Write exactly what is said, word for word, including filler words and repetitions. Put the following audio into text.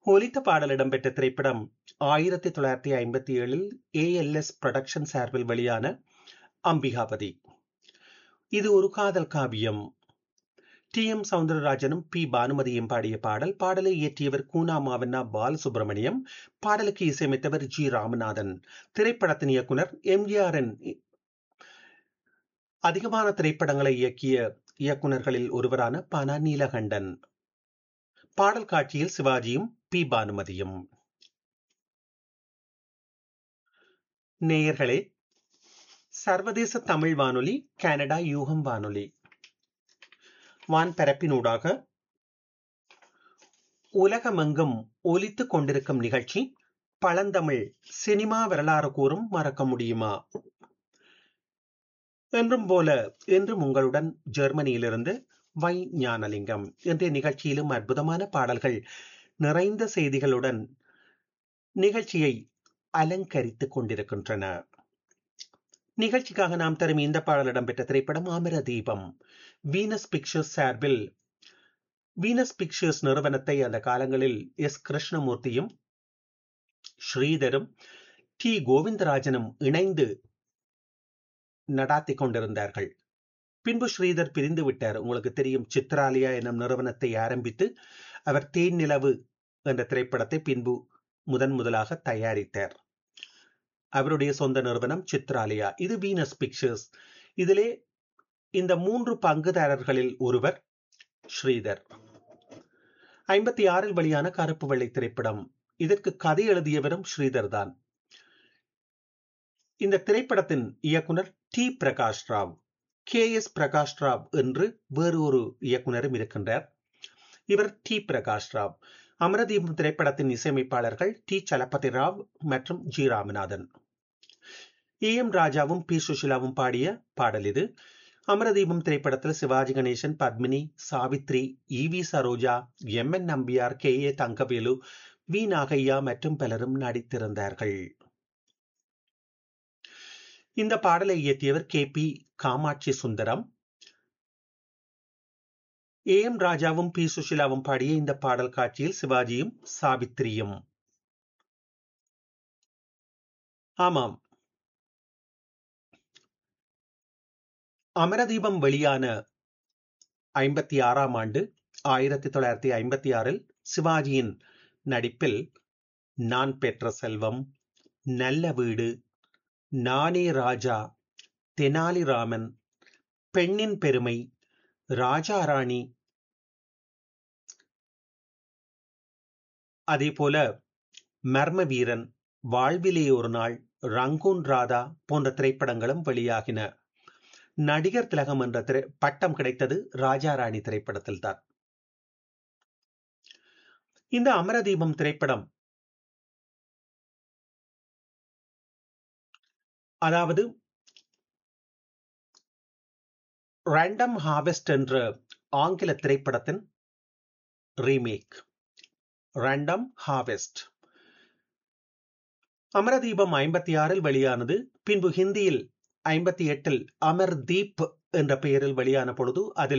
ஒலித்த பாடல் இடம்பெற்ற திரைப்படம் ஆயிரத்தி தொள்ளாயிரத்தி ஐம்பத்தி ஏழில் ஏஎல்எஸ் புரொடக்ஷன் சார்பில் வெளியான அம்பிகாபதி. இது ஒரு காதல் காவியம். டி எம் சவுந்தரராஜனும் பி பானுமதியும் பாடிய பாடல். பாடலை இயற்றியவர் கூனா மாவண்ணா பாலசுப்ரமணியம். பாடலுக்கு இசையமைத்தவர் ஜி ராமநாதன். திரைப்படத்தின் இயக்குனர் எம்ஜிஆரின் அதிகமான திரைப்படங்களை இயக்கிய இயக்குனர்களில் ஒருவரான பனா நீலகண்டன். பாடல் காட்சியில் சிவாஜியும் பி பானுமதியும். நேயர்களே, சர்வதேச தமிழ் வானொலி, கனடா யூகம் வானொலி வான்பரப்பினூடாக உலகமெங்கும் ஒலித்துக் கொண்டிருக்கும் நிகழ்ச்சி பழந்தமிழ் சினிமா வரலாறு கூறும் மறக்க முடியுமா. என்றும் போல என்றும் உங்களுடன் ஜெர்மனியிலிருந்து வை ஞானலிங்கம். இன்றைய நிகழ்ச்சியிலும் அற்புதமான பாடல்கள் நிறைந்த செய்திகளுடன் நிகழ்ச்சியை அலங்கரித்துக் கொண்டிருக்கின்றன. நிகழ்ச்சிக்காக நாம் தரும் இந்த பாடல் இடம்பெற்ற திரைப்படம் அமர தீபம். வீனஸ் பிக்சர்ஸ் சார்பில், வீனஸ் பிக்சர்ஸ் நிறுவனத்தை அந்த காலங்களில் எஸ் கிருஷ்ணமூர்த்தியும் ஸ்ரீதரும் டி கோவிந்தராஜனும் இணைந்து நடாத்தி கொண்டிருந்தார்கள். பின்பு ஸ்ரீதர் பிரிந்து விட்டார். உங்களுக்கு தெரியும், சித்ராலயா எனும் நிறுவனத்தை ஆரம்பித்து அவர் தேன் நிலவு என்ற திரைப்படத்தை பின்பு முதன் முதலாக தயாரித்தார். அவருடைய சொந்த நிறுவனம் சித்ராலயா. இது வீனஸ் பிக்சர்ஸ். இதிலே இந்த மூன்று பங்குதாரர்களில் ஒருவர் ஸ்ரீதர். ஐம்பத்தி ஆறில் வெளியான கருப்பு வெள்ளை திரைப்படம். இதற்கு கதை எழுதியவரும் ஸ்ரீதர் தான். இந்த திரைப்படத்தின் இயக்குனர் D Prakash Rao. K S Prakash Rao என்று வேறு ஒரு இயக்குனரும் இருக்கின்றார். இவர் டி பிரகாஷ் ராவ். அமரதீபம் திரைப்படத்தின் இசையமைப்பாளர்கள் டி சலபதி ராவ் மற்றும் ஜி ராமநாதன். ஏ எம் ராஜாவும் பி சுஷிலாவும் பாடிய பாடல் இது. அமரதீபம் திரைப்படத்தில் Sivaji Ganesan, Padmini, Savitri, E V Saroja, M N Nambiar, K A Thangavelu, we Nagaiah மற்றும் பலரும் நடித்திருந்தார்கள். இந்த பாடலை இயற்றியவர் K P Kamakshi Sundaram. A M ராஜாவும் பி சுஷிலாவும் பாடிய இந்த பாடல் காட்சியில் சிவாஜியும் சாவித்திரியும். ஆமாம், அமரதீபம் வெளியான ஐம்பத்தி ஆறாம் ஆண்டு ஆயிரத்தி தொள்ளாயிரத்தி ஐம்பத்தி ஆறில் சிவாஜியின் நடிப்பில் நான் பெற்ற செல்வம், நல்ல வீடு, நானே ராஜா, தெனாலிராமன், பெண்ணின் பெருமை, ராஜா ராணி, அதே போல மர்ம வீரன், வாழ்விலே ஒரு நாள், ரங்கூன் ராதா போன்ற திரைப்படங்களும் வெளியாகின. நடிகர் திலகம் என்ற திரை பட்டம் கிடைத்தது ராஜா ராணி திரைப்படத்தில் தான். இந்த அமரதீபம் திரைப்படம், அதாவது ரேண்டம் ஹார்வெஸ்ட் என்ற ஆங்கில திரைப்படத்தின் ரீமேக். Random harvest. அமரதீபம் ஐம்பத்தி ஆறில் வெளியானது. பின்பு ஹிந்தியில் ஐம்பத்தி எட்டில் அமர் தீப் என்ற பெயரில் வெளியான பொழுது அதில்